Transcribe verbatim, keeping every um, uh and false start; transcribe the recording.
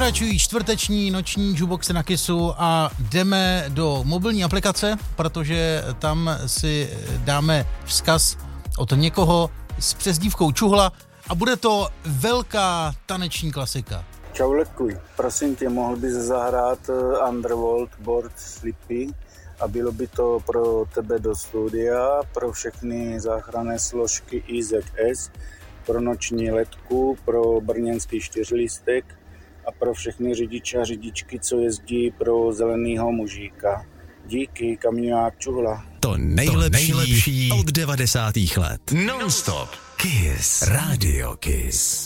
Pokračují čtvrteční noční jukeboxy na Kissu a jdeme do mobilní aplikace, protože tam si dáme vzkaz od někoho s přezdívkou Čuhla a bude to velká taneční klasika. Čau Lekuj, prosím tě, mohl bys zahrát Underworld Board Slippy a bylo by to pro tebe do studia, pro všechny záchranné složky I Z S, pro noční letku, pro brněnský čtyřlistek a pro všechny řidiče a řidičky, co jezdí pro zelenýho mužíka. Díky, kamionák Čuhla. To nejlepší, to nejlepší od devadesátých let. Non-stop. Kiss. Radio Kiss.